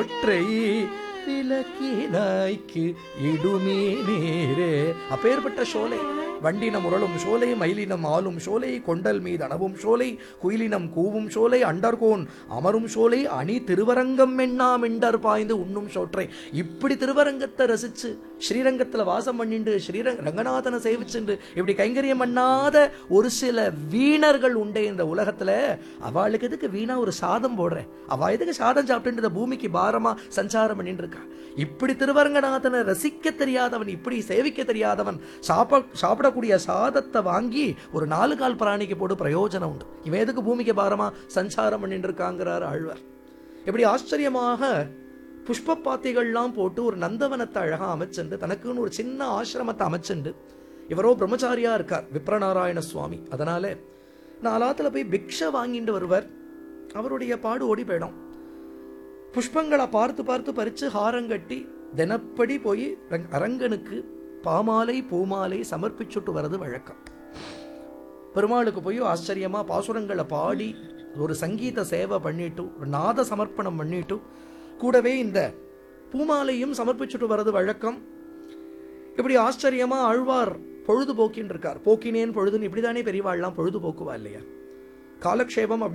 சோற்றை விலக்கினாய்க்கு இடுமே நேரே. அப்பேற்பட்ட சோலை, வண்டினம் உரளும் சோலை, மயிலினம் ஆளும் சோலை, கொண்டல் மீது அணவும் சோலை, குயிலினம் கூவும் சோலை, அண்டர்கோன் அமரும் சோலை, அணி திருவரங்கம் எண்ணாம் எண்டர் பாய்ந்து உண்ணும் சோற்றை. இப்படி திருவரங்கத்தை ரசிச்சு ஸ்ரீரங்கத்துல வாசம் பண்ணிண்டு ரங்கநாதனை சேவிச்சுண்டு இப்படி கைங்கரியம் பண்ணாத ஒரு சில வீணர்கள் உண்டே இந்த உலகத்துல. அவளுக்கு எதுக்கு வீணா ஒரு சாதம் போடுறேன், அவ எதுக்கு சாதம் சாப்பிட்டு இந்த பூமிக்கு பாரமா சஞ்சாரம் பண்ணிட்டு இருக்கா? இப்படி திருவரங்கநாதனை ரசிக்க தெரியாதவன், இப்படி சேவிக்க தெரியாதவன் சாப்பிடக்கூடிய சாதத்தை வாங்கி ஒரு 4 கால் பிராணிக்கு போட்டு பிரயோஜனம் உண்டு. இவன் எதுக்கு பூமிக்கு பாரமா சஞ்சாரம் பண்ணிட்டு இருக்காங்கிறார் ஆழ்வார். இப்படி ஆச்சரியமாக புஷ்ப பாத்திகள்லாம் போட்டு ஒரு நந்தவனத்தை அழகா அமைச்சுண்டு, தனக்குன்னு ஒரு சின்ன ஆசிரமத்தை அமைச்சுண்டு, இவரோ பிரம்மச்சாரியா இருக்கார் விப்ரநாராயண சுவாமி. அதனால நாலாத்துல போய் பிக்ஷை வாங்கிட்டு வருவர். அவருடைய பாடு ஓடி போயிடும். புஷ்பங்களை பார்த்து பார்த்து பறிச்சு ஹாரங்கட்டி தினப்படி போய் அரங்கனுக்கு பாமாலை பூமாலை சமர்ப்பிச்சுட்டு வர்றது வழக்கம். பெருமாளுக்கு போய் ஆச்சரியமா பாசுரங்களை பாடி ஒரு சங்கீத சேவை பண்ணிட்டு, ஒரு நாத சமர்ப்பணம் பண்ணிட்டு, கூடவே இந்த பூமாலையும் சமர்ப்பிச்சுட்டு வர்றது வழக்கம். இப்படி ஆச்சரியமா ஆழ்வார் பொழுதுபோக்கின்னு இருக்கார். போக்கினேன் பொழுதுன்னு இப்படிதானே பெரியவாள்லாம் பொழுதுபோக்குவா இல்லையா? காலக்ஷேபம்